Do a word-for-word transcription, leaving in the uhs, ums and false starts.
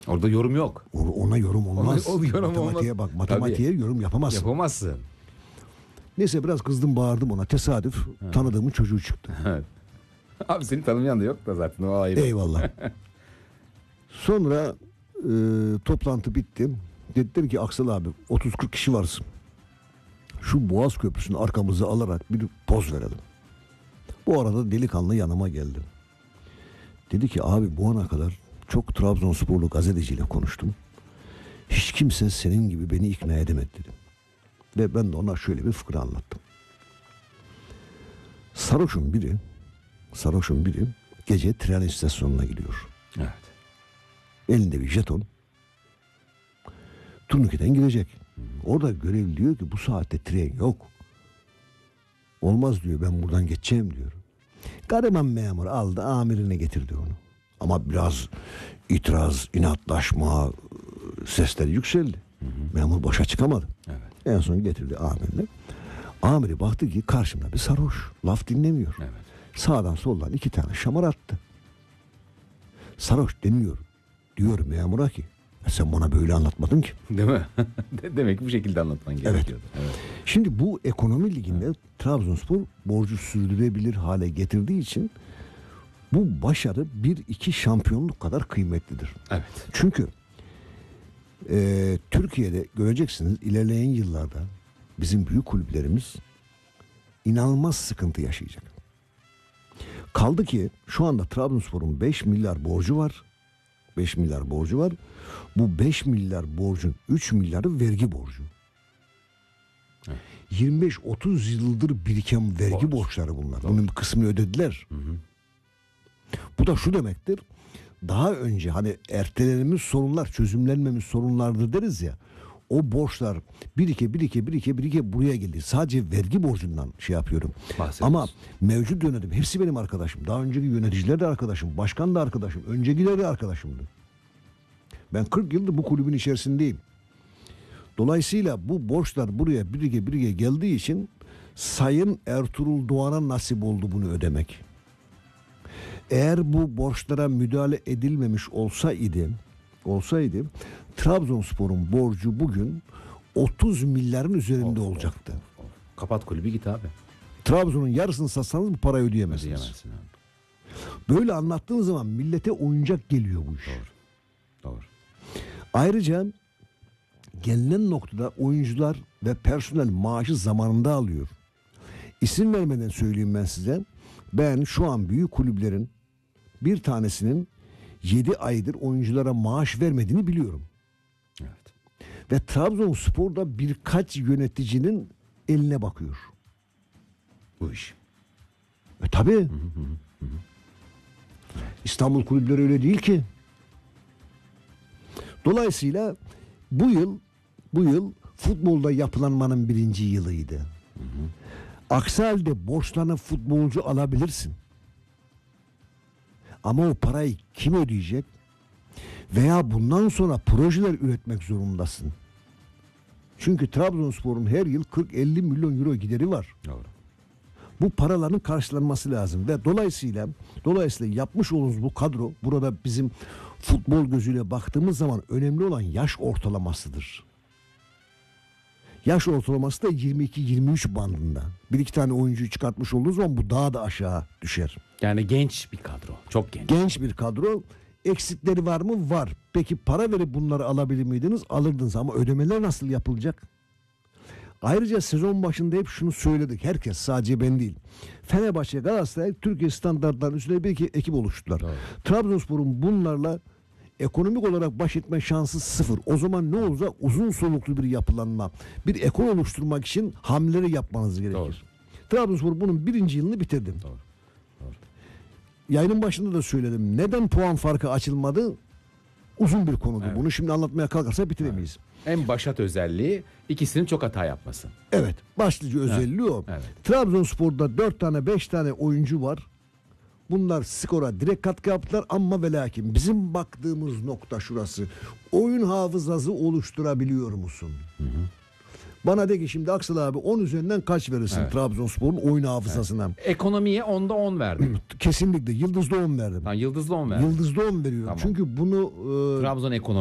Orada yorum yok. Ona yorum olmaz. Ona, o yorum matematiğe olmaz. bak. Matematiğe Tabii. yorum yapamazsın. Yapamazsın. Neyse biraz kızdım, bağırdım ona. Tesadüf ha. tanıdığımın çocuğu çıktı. Evet. Abi seni tanımayan da yok da zaten, o ayrı. Eyvallah. Sonra e, toplantı bitti. Dediler ki Aksel abi otuz kırk kişi varsın. Şu Boğaz Köprüsü'nü arkamıza alarak bir poz verelim. Bu arada delikanlı yanıma geldi. Dedi ki abi bu ana kadar çok Trabzonsporlu gazeteciyle konuştum. Hiç kimse senin gibi beni ikna edemedi dedim. Ve ben de ona şöyle bir fıkra anlattım. Sarhoş'un biri, sarhoşun biri gece tren istasyonuna gidiyor. Evet. Elinde bir jeton. Turnike'den gidecek. Orada görevli diyor ki bu saatte tren yok. Olmaz diyor, ben buradan geçeceğim diyor. Gariban memur aldı, amirine getirdi onu. Ama biraz itiraz, inatlaşma sesleri yükseldi. Hı hı. Memur başa çıkamadı. Evet. En son getirdi amirine. Amiri baktı ki karşımda bir sarhoş. Laf dinlemiyor. Evet. Sağdan soldan iki tane şamar attı. Sarhoş demiyor. Diyor memura ki sen bana böyle anlatmadın ki. Değil mi? Demek ki bu şekilde anlatman gerekiyordu. Evet. Evet. Şimdi bu ekonomi liginde evet. Trabzonspor borcu sürdürebilir hale getirdiği için bu başarı bir iki şampiyonluk kadar kıymetlidir. Evet. Çünkü e, Türkiye'de göreceksiniz ilerleyen yıllarda bizim büyük kulüplerimiz inanılmaz sıkıntı yaşayacak. Kaldı ki şu anda Trabzonspor'un beş milyar borcu var. beş milyar borcu var. Bu beş milyar borcun üç milyarı vergi borcu. Evet. yirmi beş otuz yıldır biriken vergi Borç. borçları bunlar. Doğru. Bunun bir kısmını ödediler. Hı hı. Bu da şu demektir. Daha önce hani ertelenmiş sorunlar, çözümlenmemiş sorunlardır deriz ya. O borçlar birike birike birike birike buraya geldi. Sadece vergi borcundan şey yapıyorum. Ama mevcut yönetim hepsi benim arkadaşım. Daha önceki yöneticiler de arkadaşım. Başkan da arkadaşım. Öncekiler de arkadaşımdı. Ben kırk yıldır bu kulübün içerisindeyim. Dolayısıyla bu borçlar buraya birike birike geldiği için Sayın Ertuğrul Doğan'a nasip oldu bunu ödemek. Eğer bu borçlara müdahale edilmemiş olsaydı, olsaydı Trabzonspor'un borcu bugün otuz milyarın üzerinde of, olacaktı. Of, of. Kapat kulübü git abi. Trabzon'un yarısını satsanız bu parayı ödeyemezsiniz. Böyle anlattığın zaman millete oyuncak geliyor bu iş. Doğru. Doğru. Ayrıca gelinen noktada oyuncular ve personel maaşı zamanında alıyor. İsim vermeden söyleyeyim ben size. Ben şu an büyük kulüplerin bir tanesinin yedi aydır oyunculara maaş vermediğini biliyorum. Evet. Ve Trabzonspor'da birkaç yöneticinin eline bakıyor bu iş. E tabii. Hı hı hı. İstanbul kulüpleri öyle değil ki. Dolayısıyla bu yıl bu yıl futbolda yapılanmanın birinci yılıydı. Hı hı. Aksi halde borçlanıp futbolcu alabilirsin. Ama o parayı kim ödeyecek? Veya bundan sonra projeler üretmek zorundasın. Çünkü Trabzonspor'un her yıl kırk elli milyon euro gideri var. Doğru. Bu paraların karşılanması lazım ve dolayısıyla dolayısıyla yapmış olduğumuz bu kadro burada bizim futbol gözüyle baktığımız zaman önemli olan yaş ortalamasıdır. Yaş ortalaması da yirmi iki yirmi üç bandında. Bir iki tane oyuncuyu çıkartmış olduğu zaman bu daha da aşağı düşer. Yani genç bir kadro. Çok genç. Genç bir kadro. Eksikleri var mı? Var. Peki para verip bunları alabilir miydiniz? Alırdınız ama ödemeler nasıl yapılacak? Ayrıca sezon başında hep şunu söyledik. Herkes, sadece ben değil. Fenerbahçe, Galatasaray Türkiye standartlarının üstüne bir iki ekip oluşturdular. Evet. Trabzonspor'un bunlarla ekonomik olarak baş etme şansı sıfır. O zaman ne olacak? Uzun soluklu bir yapılanma, bir ekol oluşturmak için hamleleri yapmanız gerekir. Doğru. Trabzonspor bunun birinci yılını bitirdi. Doğru. Doğru. Yayının başında da söyledim. Neden puan farkı açılmadı? Uzun bir konudu. Evet. Bunu şimdi anlatmaya kalkarsa bitiremeyiz. Evet. En başat özelliği ikisinin çok hata yapması. Evet. Başlıca özelliği evet. o. Evet. Trabzonspor'da dört tane beş tane oyuncu var. Bunlar skora direkt katkı yaptılar ama ve lakin bizim baktığımız nokta şurası. Oyun hafızası oluşturabiliyor musun? Hı hı. Bana de ki şimdi Aksel abi on üzerinden kaç verirsin Evet. Trabzonspor'un oyun hafızasına? Ekonomiye onda on verdim. Kesinlikle Yıldız'da on verdim. Tamam, yıldızlı on verdim. Yıldız'da on veriyorum. Tamam. Çünkü bunu e, Trabzon ekonomi